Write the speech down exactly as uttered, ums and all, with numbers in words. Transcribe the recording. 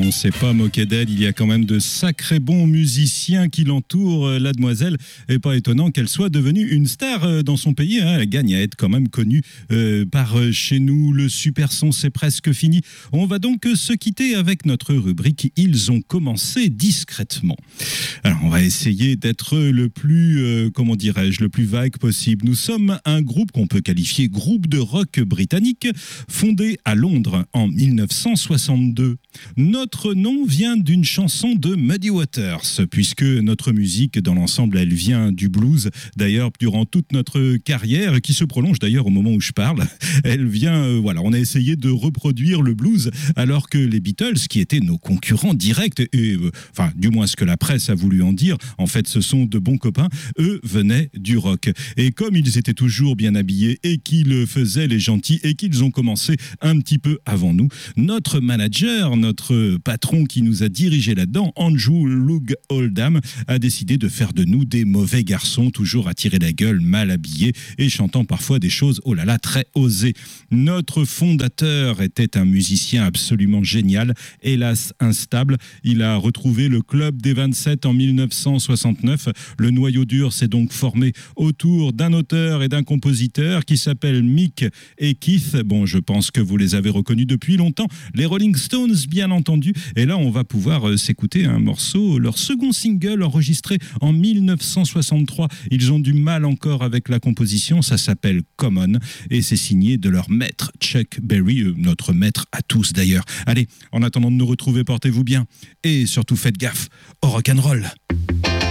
on s'est pas moqué d'elle. Il y a quand même de sacrés bons musiciens qui l'entourent, la demoiselle. Et pas étonnant qu'elle soit devenue une star dans son pays. Hein. Elle gagne à être quand même connue euh, par chez nous. Le super son, c'est presque fini. On va donc se quitter avec notre rubrique « Ils ont commencé discrètement ». Alors, on va essayer d'être le plus, euh, comment dirais-je, le plus vague possible. Nous sommes un groupe qu'on peut qualifier groupe de rock britannique, fondé à Londres en mille neuf cent soixante-deux. Notre nom vient d'une chanson de Muddy Waters, puisque notre musique, dans l'ensemble, elle vient du blues. D'ailleurs, durant toute notre carrière, qui se prolonge d'ailleurs au moment où je parle, elle vient, euh, voilà, on a essayé de reproduire le blues, alors que les Beatles, qui étaient nos concurrents directs, et euh, enfin, du moins ce que la presse a voulu en dire, en fait, ce sont de bons copains, eux venaient du rock. Et comme ils étaient toujours bien habillés et qu'ils faisaient les gentils et qu'ils ont commencé un petit peu avant nous, notre manager, notre patron qui nous a dirigés là-dedans, Andrew Loog Oldham, a décidé de faire de nous des mauvais garçons, toujours à tirer la gueule, mal habillés et chantant parfois des choses, oh là là, très osées. Notre fondateur était un musicien absolument génial, hélas instable. Il a retrouvé le club des vingt-sept en mille neuf cent soixante-neuf. Le noyau dur s'est donc formé autour d'un auteur et d'un compositeur qui s'appellent Mick et Keith. Bon, je pense que vous les avez reconnus depuis longtemps. Les Rolling Stones, bien entendu. Et là, on va pouvoir euh, s'écouter un morceau, leur second single enregistré en mille neuf cent soixante-trois. Ils ont du mal encore avec la composition. Ça s'appelle Common et c'est signé de leur maître Chuck Berry, euh, notre maître à tous d'ailleurs. Allez, en attendant de nous retrouver, portez-vous bien et surtout faites gaffe au rock'n'roll.